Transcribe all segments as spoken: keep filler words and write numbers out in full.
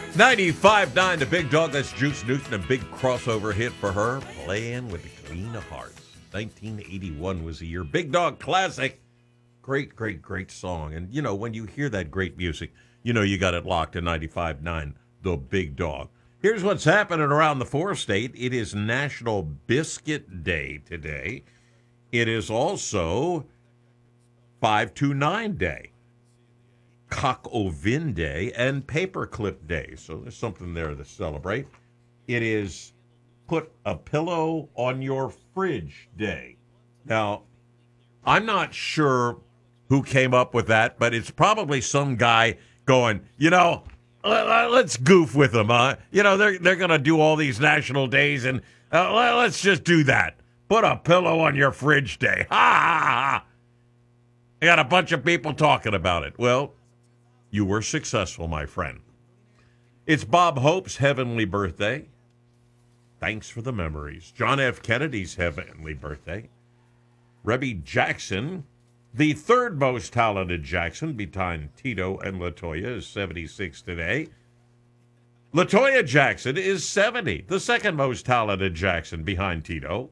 ninety-five nine, the Big Dog. That's Juice Newton, a big crossover hit for her. Playing with the Queen of Hearts. nineteen eighty-one was the year. Big Dog classic. Great, great, great song. And, you know, when you hear that great music, you know you got it locked to ninety-five nine, the Big Dog. Here's what's happening around the four-state. It is National Biscuit Day today. It is also five two nine Day, Cock Ovin Day, and Paperclip Day. So there's something there to celebrate. It is Put a Pillow on Your Fridge Day. Now, I'm not sure who came up with that, but it's probably some guy going, you know, let's goof with them, huh? You know, they're, they're going to do all these national days, and uh, let's just do that. Put a pillow on your fridge day. Ha, ha, ha. I got a bunch of people talking about it. Well, you were successful, my friend. It's Bob Hope's heavenly birthday. Thanks for the memories. John F. Kennedy's heavenly birthday. Rebby Jackson, the third most talented Jackson behind Tito and LaToya, is seventy-six today. LaToya Jackson is seventy, the second most talented Jackson behind Tito.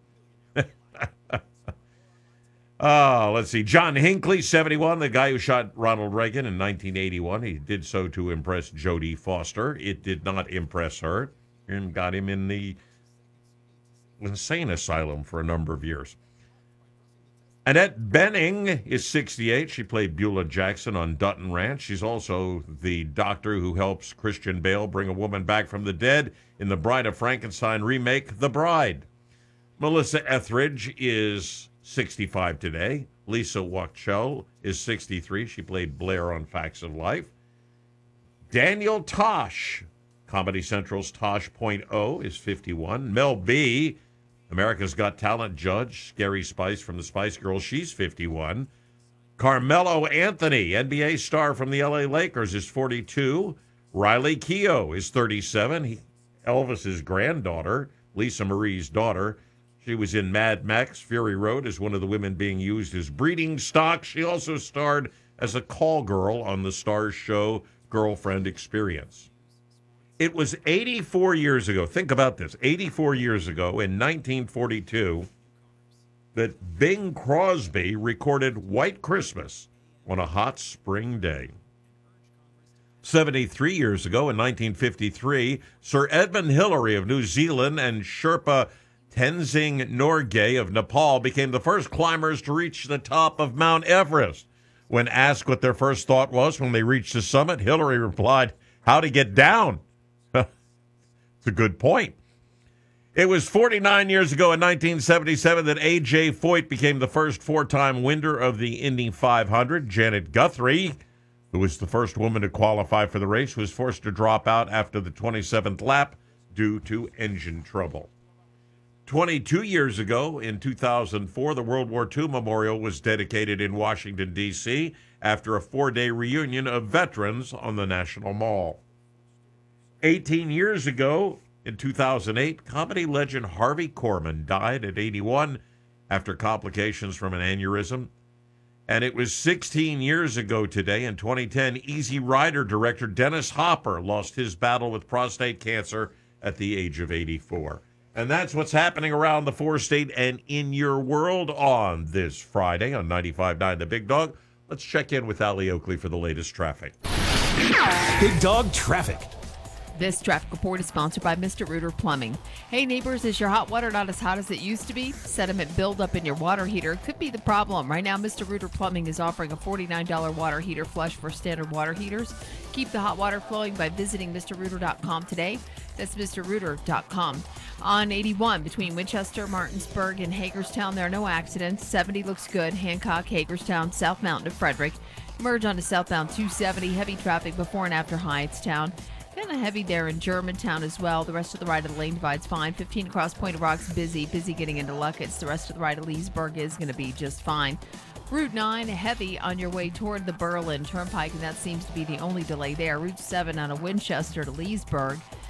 Oh, let's see. John Hinckley, seventy-one, the guy who shot Ronald Reagan in nineteen eighty-one. He did so to impress Jodie Foster. It did not impress her and got him in the insane asylum for a number of years. Annette Bening is sixty-eight. She played Beulah Jackson on Dutton Ranch. She's also the doctor who helps Christian Bale bring a woman back from the dead in the Bride of Frankenstein remake, The Bride. Melissa Etheridge is sixty-five today. Lisa Wachtel is sixty-three. She played Blair on Facts of Life. Daniel Tosh, Comedy Central's Tosh point oh, is fifty-one. Mel B, America's Got Talent judge, Scary Spice from the Spice Girls, she's fifty-one. Carmelo Anthony, N B A star from the L A Lakers, is forty-two. Riley Keough is thirty-seven. He, Elvis's granddaughter, Lisa Marie's daughter. She was in Mad Max Fury Road as one of the women being used as breeding stock. She also starred as a call girl on the Starz show Girlfriend Experience. It was eighty-four years ago, think about this, eighty-four years ago in nineteen forty-two, that Bing Crosby recorded White Christmas on a hot spring day. seventy-three years ago in nineteen fifty-three, Sir Edmund Hillary of New Zealand and Sherpa Tenzing Norgay of Nepal became the first climbers to reach the top of Mount Everest. When asked what their first thought was when they reached the summit, Hillary replied, "How to get down?" It's a good point. It was forty-nine years ago in nineteen seventy-seven that A J Foyt became the first four-time winner of the Indy five hundred. Janet Guthrie, who was the first woman to qualify for the race, was forced to drop out after the twenty-seventh lap due to engine trouble. twenty-two years ago, in two thousand four, the World War Two Memorial was dedicated in Washington, D C after a four-day reunion of veterans on the National Mall. eighteen years ago, in two thousand eight, comedy legend Harvey Korman died at eighty-one after complications from an aneurysm. And it was sixteen years ago today, in twenty ten, Easy Rider director Dennis Hopper lost his battle with prostate cancer at the age of eighty-four. And that's what's happening around the four-state and in your world on this Friday on ninety-five point nine The Big Dog. Let's check in with Ali Oakley for the latest traffic. Big Dog Traffic. This traffic report is sponsored by Mister Rooter Plumbing. Hey neighbors, is your hot water not as hot as it used to be? Sediment buildup in your water heater could be the problem. Right now, Mister Rooter Plumbing is offering a forty-nine dollars water heater flush for standard water heaters. Keep the hot water flowing by visiting Mr Rooter dot com today. That's Mr Rooter dot com. On eighty-one, between Winchester, Martinsburg, and Hagerstown, there are no accidents. seventy looks good. Hancock, Hagerstown, South Mountain to Frederick. Merge onto southbound two seventy. Heavy traffic before and after Hyattstown. Kind of heavy there in Germantown as well. The rest of the right of the lane divide's fine. fifteen across Point of Rocks, busy. Busy getting into Luckett's. The rest of the right of Leesburg is going to be just fine. Route nine, heavy on your way toward the Berlin Turnpike, and that seems to be the only delay there. Route seven out of Winchester to Leesburg.